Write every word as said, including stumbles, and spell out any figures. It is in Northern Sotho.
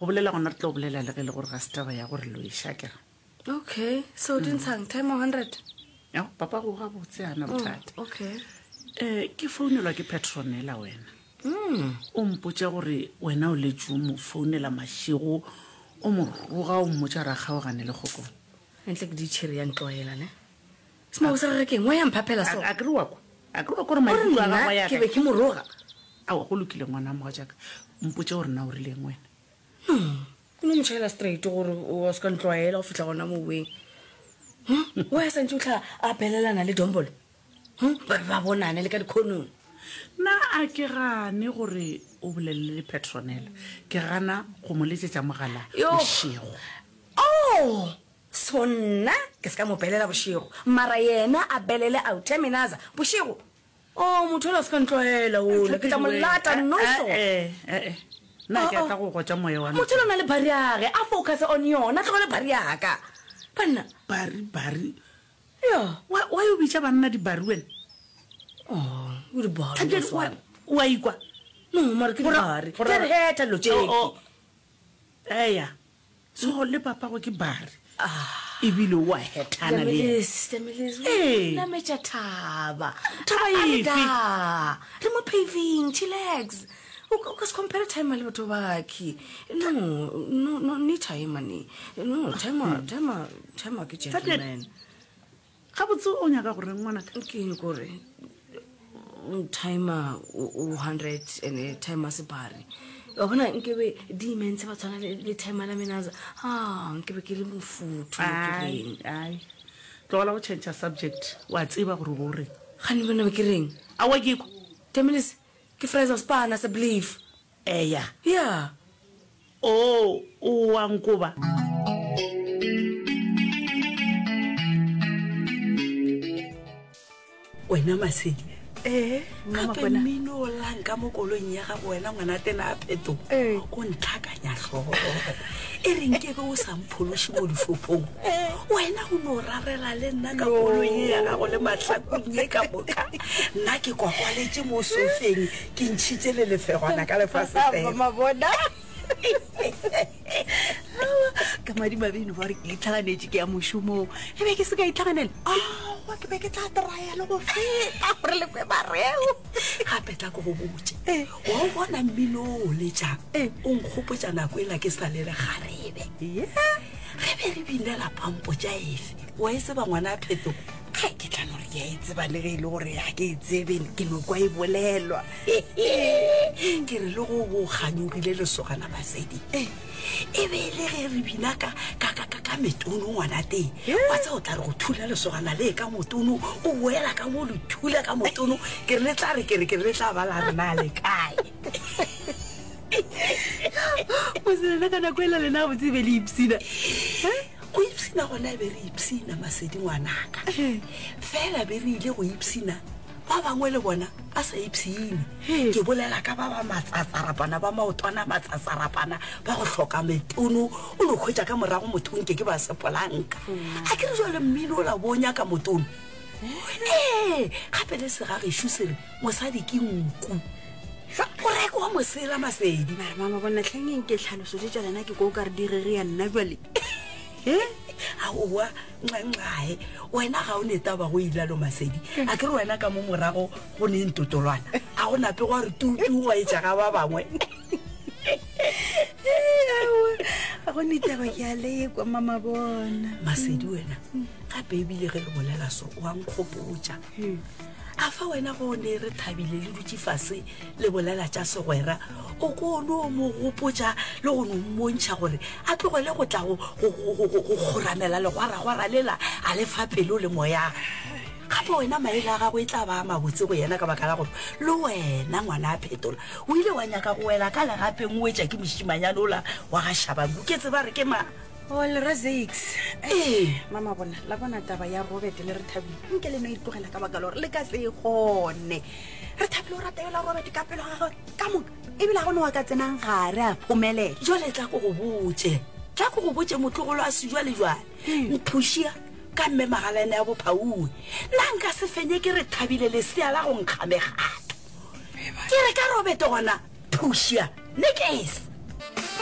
go bolela gona re tlo bolela le ge le gore ga se taba ya gore lo ishakera. Okay, so mm. dintshang time one hundred. Ya papa go ga botse ana bothata. Oh, okay. Eh ke founelwa ke Petronella wena. Mm. O mpotsa gore wena o le tšumo founela Mashego o mo roga o mmotsa ra gaogane le goko. Entle ke di tshiri ya ntloela ne. Sma o sa re ke ngwa ya mphapela so. A kriwa kwa. A kriwa gore maikutlo a ga ya. Ke be ke mo roga. A go lokile ngwana mo ga jaka. Mpotsa gore na o rileng wena. Hmm. No mo tshela straight gore o ska ntloela o fitla gona mo weng. Hm? Wa sa ntutla a belelana le dombolo. Hm? Ba bonane le ka dikhono. Na a ke gane gore o bolelle le Petronella. Ke gana go mo letsetsa mogala Mashego. Oh! Sonna ke ska mo belela Boshego. Mara yena a belele out terminaza. Boshego. Oh, motho la ska ntloela o le ke tla mo lata noso. Eh eh eh. Na ke tla go go tsa moya wa. Motho lona le bariage a focus on yona tlogole bariaka. Banna bari bari. Yo, wa wa yo bitsa banna di bari wena. Oh, o di bari. Thabile wa wa ikwa. No, mara ke bari. Ke re heta lo jeki. Eya. So le papa go ke bari. Ah, ibile wa hetana le. Stemilisi. Na mecha thaba. Thaba yifi. Re mo paving chillax. O ka se compare time le batho baki. No, no, no, ni time ni. No, time, time, time ke gentleman. Ga botse o nyaka gore ngwana ka ke eng gore timer one hundred and timer separe. O bona nkebe di mense ba tsana le timer la menaza. Ah, nkebe ke le mofuthu ke reng. Ai. Tlola go change subject. Wa tseba gore bo re. Ga ni bona ke reng. A wa ke go. Temilis ke phrase of span as a belief. Eh ya. Yeah. Oh, o wa nkoba. Wena Masedi. Eh, mama bona mino la nka mo kolong ya ga wena ngwana tena a pheto. Eh, o ntlhakanya hlogo. E reng ke go sa mpholoshi mo difopong. Wena o no rarela le nna ka kolong ya ga go le matlakong ka boka. Nna ke kwa kwaletse mo sofeng ke ntshitse le lefegwana ka lefasete. mama bona. Kamadi mabino ba re ke itlhaganetse ke ya moshumo. E be ke se ka itlhaganela. Ah, wa ke be ke tla traya le go feta gore le kwe bareo. Gape tla go go botse. Wa bona mmino o le tsa. O nkgopotsa nako ela ke sa le le garebe. Ye. Re be re binela pampo tja efe. Wa ese ba ngwana pheto. Ga ke tla no re ya itse ba le ge ile gore ya ke tsebe ke no kwa e bolelwa. Ke re le go go ganyogile le sogana Masedi. E be le ge re binaka ka ka ka ka metono ngwana teng. Wa tsa o tla re go thula le sogana le ka motono o boela ka mo le thula ka motono ke re le tla re ke re ke re tla ba la rena le kae. Mosela kana kwela le na botse be le ipsina. Go ipsina gona be re ipsina Masedi ngwanaka. Fela be re ile go ipsina ba bangwe le bona a sa ipsine. Ke bolela ka ba ba matsatsarapana ba maotwana matsatsarapana ba go hloka metono o lo khwetsa ka morago mothong ke ke ba sepolanka. A ke re jwa le mmino la bonya ka motono. Eh, gape le se ga re shusere mosadi ke nku. O re go mosela Masedi. Mama bona tlhengeng ke tlhaloso di tsela nna ke go ka re direre ya nna jwale. Eh, a oa ngangae wena ga o neta ba go ila lo Masedi. A ke re wena ka mo morago go ne ntotolwana. A go nape go re tutu wa etsa ga ba bangwe. a go neta ba ke a le kwa mama bona. Masedi wena ga baby le ge le bolela so wa nkgopotsa. A fa wena go ne re thabile le dutse fase le bolela tja segwera o go no mo gopotsa le go no mmontšha gore a tlogele go tla go go goramela le gwara gwara lela a le fa pelo le moya. Gape wena maela ga go etla ba mabotse go yena ka baka la gore le wena ngwana a phetola o ile wa nyaka go wela ka le gape ngwetša ke moshimanyana ola wa ga shabangu ke tseba re ke ma All Razix. Eh, mama bona la bona taba ya Robert le re thabile. Nke le no itlogela ka baka lore le ka se gone. Re thabile o ratela Robert ka pelo ga ka mo. E bila go no wa ka tsenang gare a phomelele. Jole tla go go botse. Tla go go botse motlogolo a se jwa le jwa. Mphushia ka mme magalane ya bophauwe. Nna nka se fenye ke re thabile le se ala go nkgamegato. Ke re ka Robert gona Phushia ne ke